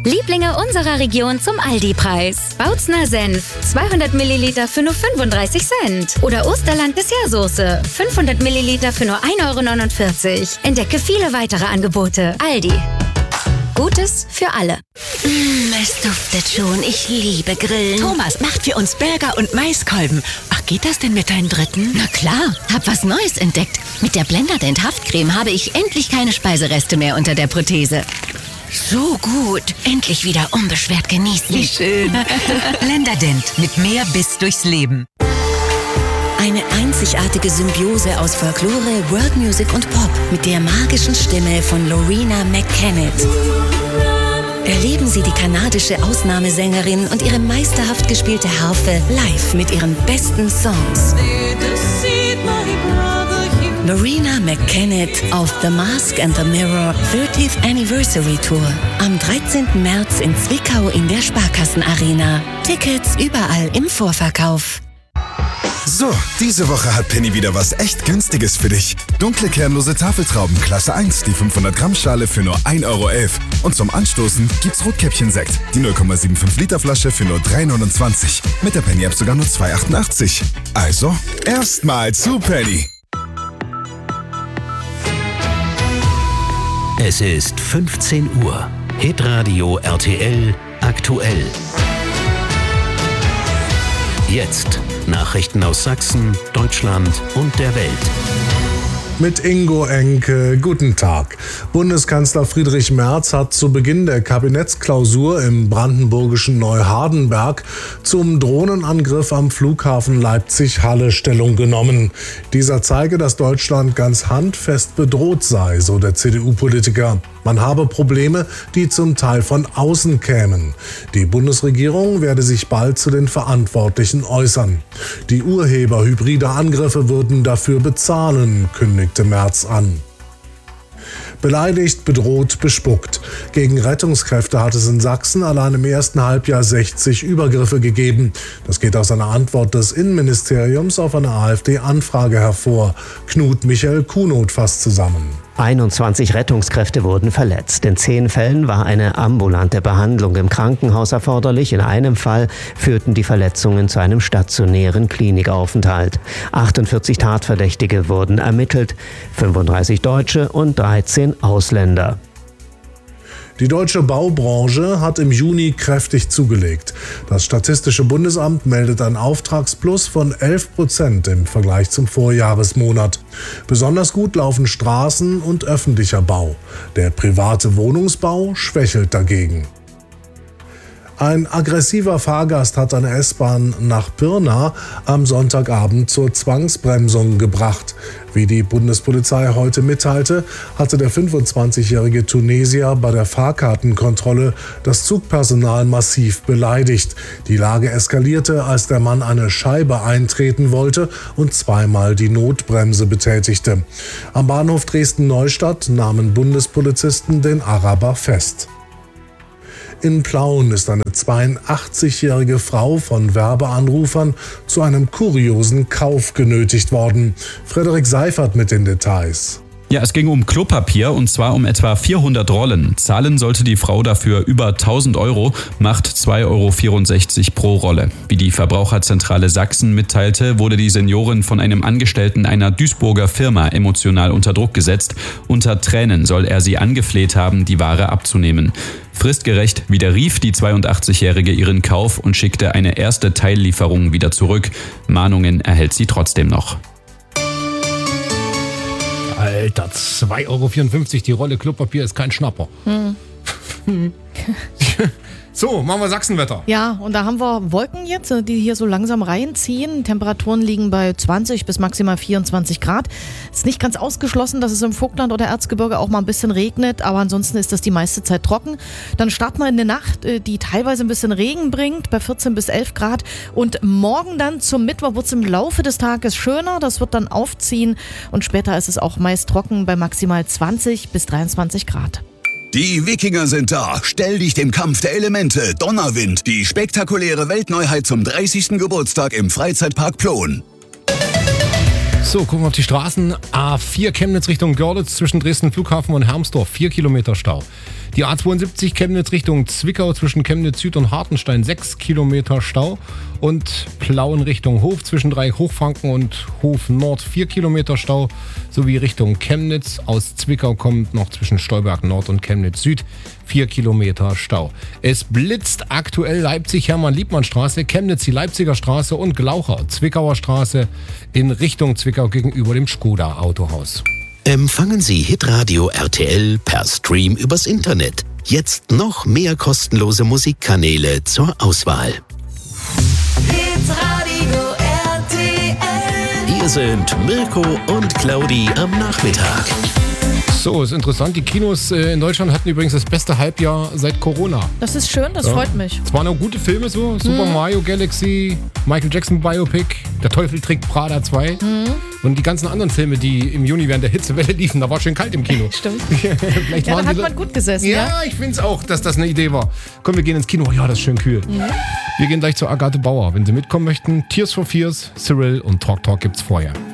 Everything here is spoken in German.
Lieblinge unserer Region zum Aldi-Preis. Bautzner Senf, 200 Milliliter für nur 35 Cent. Oder Osterland Dessertsoße, 500 Milliliter für nur 1,49 €. Entdecke viele weitere Angebote. Aldi. Gutes für alle. Es duftet schon. Ich liebe Grillen. Thomas macht für uns Burger und Maiskolben. Ach, geht das denn mit deinem dritten? Na klar, hab was Neues entdeckt. Mit der Blenderdent Haftcreme habe ich endlich keine Speisereste mehr unter der Prothese. So gut. Endlich wieder unbeschwert genießen. Wie schön. Blenderdent mit mehr Biss durchs Leben. Eine einzigartige Symbiose aus Folklore, World Music und Pop mit der magischen Stimme von Loreena McKennitt. Erleben Sie die kanadische Ausnahmesängerin und ihre meisterhaft gespielte Harfe live mit ihren besten Songs. Loreena McKennitt auf The Mask and the Mirror 30th Anniversary Tour. Am 13. März in Zwickau in der Sparkassenarena. Tickets überall im Vorverkauf. So, diese Woche hat Penny wieder was echt Günstiges für dich. Dunkle kernlose Tafeltrauben Klasse 1, die 500 Gramm Schale für nur 1,11 €. Und zum Anstoßen gibt's Rotkäppchen-Sekt, die 0,75 Liter Flasche für nur 3,29 €. Mit der Penny-App sogar nur 2,88 €. Also, erstmal zu Penny. Es ist 15 Uhr. Hitradio RTL aktuell. Jetzt Nachrichten aus Sachsen, Deutschland und der Welt. Mit Ingo Enke, guten Tag. Bundeskanzler Friedrich Merz hat zu Beginn der Kabinettsklausur im brandenburgischen Neuhardenberg zum Drohnenangriff am Flughafen Leipzig-Halle Stellung genommen. Dieser zeige, dass Deutschland ganz handfest bedroht sei, so der CDU-Politiker. Man habe Probleme, die zum Teil von außen kämen. Die Bundesregierung werde sich bald zu den Verantwortlichen äußern. Die Urheber hybrider Angriffe würden dafür bezahlen, kündigte Merz an. Beleidigt, bedroht, bespuckt. Gegen Rettungskräfte hat es in Sachsen allein im ersten Halbjahr 60 Übergriffe gegeben. Das geht aus einer Antwort des Innenministeriums auf eine AfD-Anfrage hervor. Knut Michael Kunoth fasst zusammen. 21 Rettungskräfte wurden verletzt. In 10 Fällen war eine ambulante Behandlung im Krankenhaus erforderlich. In einem Fall führten die Verletzungen zu einem stationären Klinikaufenthalt. 48 Tatverdächtige wurden ermittelt, 35 Deutsche und 13 Ausländer. Die deutsche Baubranche hat im Juni kräftig zugelegt. Das Statistische Bundesamt meldet ein Auftragsplus von 11% im Vergleich zum Vorjahresmonat. Besonders gut laufen Straßen- und öffentlicher Bau. Der private Wohnungsbau schwächelt dagegen. Ein aggressiver Fahrgast hat eine S-Bahn nach Pirna am Sonntagabend zur Zwangsbremsung gebracht. Wie die Bundespolizei heute mitteilte, hatte der 25-jährige Tunesier bei der Fahrkartenkontrolle das Zugpersonal massiv beleidigt. Die Lage eskalierte, als der Mann eine Scheibe eintreten wollte und zweimal die Notbremse betätigte. Am Bahnhof Dresden-Neustadt nahmen Bundespolizisten den Araber fest. In Plauen ist eine 82-jährige Frau von Werbeanrufern zu einem kuriosen Kauf genötigt worden. Frederik Seifert mit den Details. Ja, es ging um Klopapier und zwar um etwa 400 Rollen. Zahlen sollte die Frau dafür über 1.000 €, macht 2,64 € pro Rolle. Wie die Verbraucherzentrale Sachsen mitteilte, wurde die Seniorin von einem Angestellten einer Duisburger Firma emotional unter Druck gesetzt. Unter Tränen soll er sie angefleht haben, die Ware abzunehmen. Fristgerecht widerrief die 82-Jährige ihren Kauf und schickte eine erste Teillieferung wieder zurück. Mahnungen erhält sie trotzdem noch. Alter, 2,54 € die Rolle Klopapier ist kein Schnapper. So, machen wir Sachsenwetter. Ja, und da haben wir Wolken jetzt, die hier so langsam reinziehen. Temperaturen liegen bei 20 bis maximal 24 Grad. Es ist nicht ganz ausgeschlossen, dass es im Vogtland oder Erzgebirge auch mal ein bisschen regnet, aber ansonsten ist das die meiste Zeit trocken. Dann starten wir in eine Nacht, die teilweise ein bisschen Regen bringt, bei 14 bis 11 Grad. Und morgen dann zum Mittwoch wird es im Laufe des Tages schöner. Das wird dann aufziehen und später ist es auch meist trocken bei maximal 20 bis 23 Grad. Die Wikinger sind da. Stell dich dem Kampf der Elemente. Donnerwind. Die spektakuläre Weltneuheit zum 30. Geburtstag im Freizeitpark Ploen. So, gucken wir auf die Straßen. A4 Chemnitz Richtung Görlitz zwischen Dresden Flughafen und Hermsdorf. 4 Kilometer Stau. Die A72 Chemnitz Richtung Zwickau zwischen Chemnitz Süd und Hartenstein 6 Kilometer Stau. Und Plauen Richtung Hof zwischen Dreieck Hochfranken und Hof Nord 4 Kilometer Stau. Sowie Richtung Chemnitz aus Zwickau kommt noch zwischen Stolberg Nord und Chemnitz Süd 4 Kilometer Stau. Es blitzt aktuell Leipzig-Hermann-Liebmann-Straße, Chemnitz die Leipziger Straße und Glaucher Zwickauer Straße in Richtung Zwickau gegenüber dem Skoda Autohaus. Empfangen Sie Hitradio RTL per Stream übers Internet. Jetzt noch mehr kostenlose Musikkanäle zur Auswahl. Hitradio RTL. Hier sind Mirko und Claudi am Nachmittag. So, ist interessant. Die Kinos in Deutschland hatten übrigens das beste Halbjahr seit Corona. Das ist schön, das freut mich. Es waren auch gute Filme so. Super Mario Galaxy, Michael Jackson Biopic, Der Teufel trägt Prada 2. Und die ganzen anderen Filme, die im Juni während der Hitzewelle liefen, da war schön kalt im Kino. Stimmt. Vielleicht Ja, waren da hat die man gut gesessen, ja? Ja, ich finde es auch, dass das eine Idee war. Komm, wir gehen ins Kino. Ja, das ist schön kühl. Wir gehen gleich zu Agathe Bauer. Wenn Sie mitkommen möchten, Tears for Fears, Cyril und Talk Talk gibt's vorher.